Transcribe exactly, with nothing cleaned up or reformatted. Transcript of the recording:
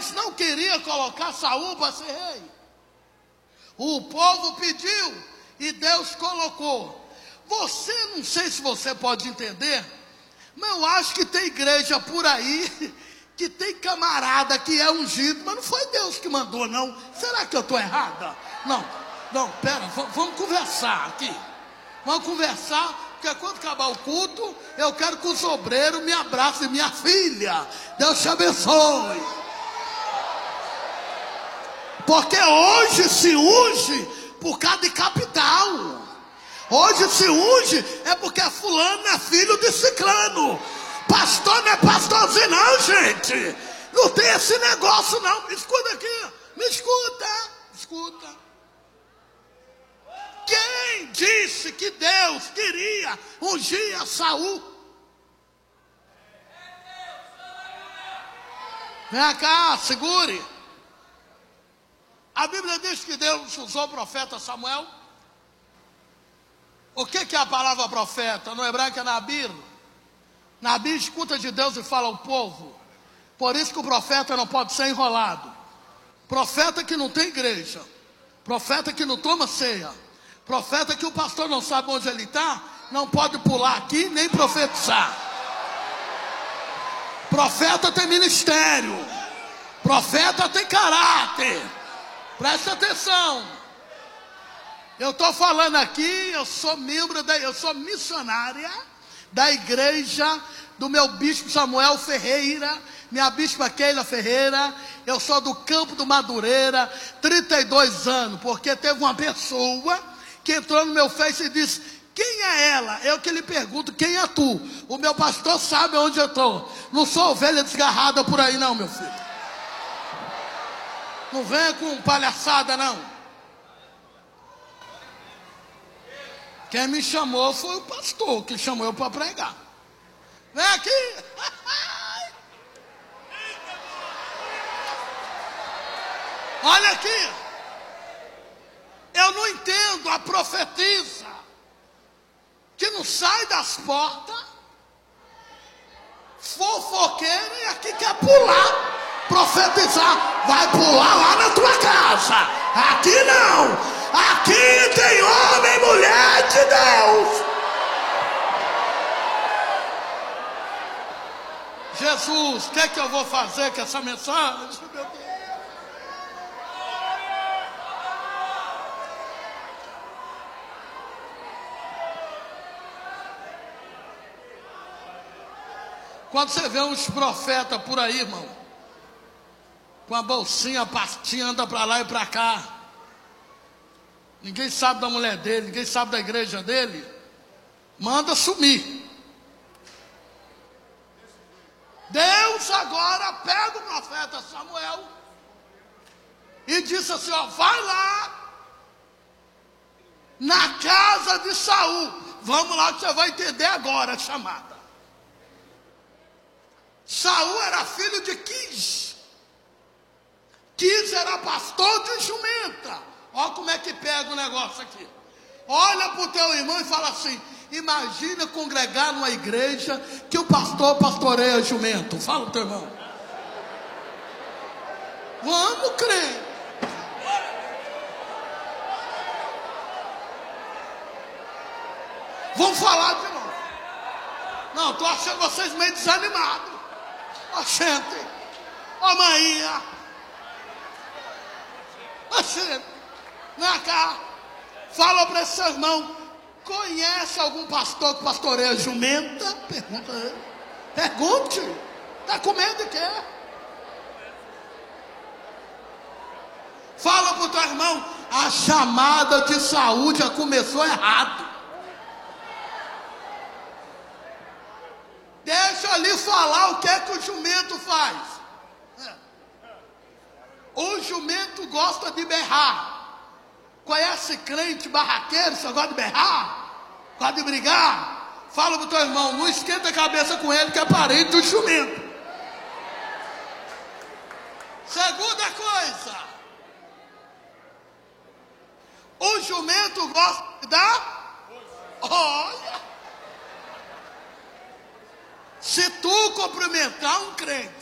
Deus não queria colocar Saul para ser rei. O povo pediu e Deus colocou. Você, não sei se você pode entender, mas eu acho que tem igreja por aí que tem camarada que é ungido, mas não foi Deus que mandou, não. Será que eu estou errada? Não, não, pera, vamos conversar aqui. Vamos conversar, porque quando acabar o culto, eu quero que os obreiros me abracem, minha filha. Deus te abençoe. Porque hoje se unge por causa de capital. Hoje se unge é porque fulano é filho de ciclano. Pastor não é pastorzinho não, gente. Não tem esse negócio não. Me escuta aqui. Me escuta. Escuta. Quem disse que Deus queria ungir a Saul? Vem cá, segure. A Bíblia diz que Deus usou o profeta Samuel. O que, que é a palavra profeta? No hebraico é Nabir. Nabir escuta de Deus e fala ao povo. Por isso que o profeta não pode ser enrolado. Profeta que não tem igreja. Profeta que não toma ceia. Profeta que o pastor não sabe onde ele está, não pode pular aqui nem profetizar. Profeta tem ministério. Profeta tem caráter. Presta atenção. Eu estou falando aqui, eu sou membro, da, eu sou missionária da igreja do meu bispo Samuel Ferreira, minha bispa Keila Ferreira. Eu sou do Campo do Madureira, trinta e dois anos, porque teve uma pessoa que entrou no meu Face e disse: quem é ela? Eu que lhe pergunto, quem é tu? O meu pastor sabe onde eu estou. Não sou ovelha desgarrada por aí não, meu filho. Não venha com palhaçada não. Quem me chamou foi o pastor, que chamou eu para pregar. Vem aqui. Olha aqui. Eu não entendo a profetisa que não sai das portas, fofoqueira, e aqui quer pular, profetizar. Vai pular lá na tua casa. Aqui não. Aqui tem homem e mulher de Deus. Jesus, o que é que eu vou fazer com essa mensagem? Meu Deus. Quando você vê uns profetas por aí, irmão, com a bolsinha, a pastinha, anda para lá e para cá, ninguém sabe da mulher dele, ninguém sabe da igreja dele, manda sumir. Deus agora pega o profeta Samuel e disse assim, ó, vai lá na casa de Saul. Vamos lá que você vai entender agora a chamada. Saul era filho de Quis. Quis era pastor de jumenta. Olha como é que pega o negócio aqui. Olha para o teu irmão e fala assim: imagina congregar numa igreja que o pastor pastoreia jumento. Fala para o teu irmão. Vamos crer. Vamos falar de novo. Não, estou achando vocês meio desanimados. Ó, gente. Ó, maninha. Ó, gente. Vem cá. Fala para esse seu irmão. Conhece algum pastor que pastoreia jumenta? Pergunta a ele. Pergunte. Está com medo de quê? Fala para o teu irmão. A chamada de saúde já começou errado. Deixa ali falar o que é que o jumento faz. O jumento gosta de berrar. Conhece crente barraqueiro, só gosta de berrar? Gosta de brigar? Fala pro teu irmão, não esquenta a cabeça com ele que é parente do jumento. Segunda coisa. O jumento gosta de dar? Olha. Se tu cumprimentar um crente